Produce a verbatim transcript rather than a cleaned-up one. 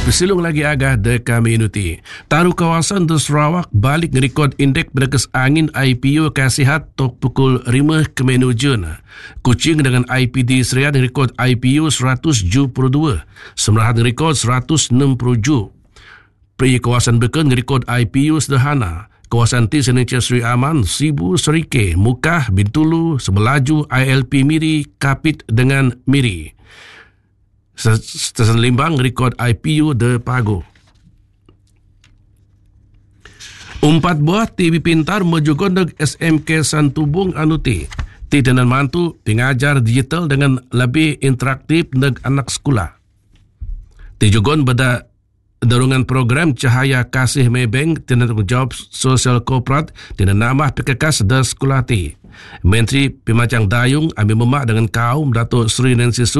Bersilung lagi agak de community. Taruh kawasan de Sarawak balik ngerekod indeks berdekas angin I P U kasihat tok pukul lima ke menujun. Kuching dengan I P D Serian ngerekod I P U seratus tujuh puluh dua. Semerahat ngerekod seratus enam puluh tujuh. Pri kawasan Beken ngerekod I P U sederhana. Kawasan T Senator Sri Aman, Sibu, Serike, Mukah, Bintulu, Sebelaju, I L P Miri, Kapit dengan Miri. Stesen Limbang rekod I P U de Pago. Empat buah T V pintar mejugon deg S M K Santubong Anuti. Ti tenan mantu pengajar digital dengan lebih interaktif neg anak sekolah. Ti jugon beda dorongan program Cahaya Kasih Maybank tenan tanggungjawab sosial korporat tenan nama P K K de sekolah ti. Menteri Pemacang Dayung ambil memak dengan kaum Datuk Seri Nancy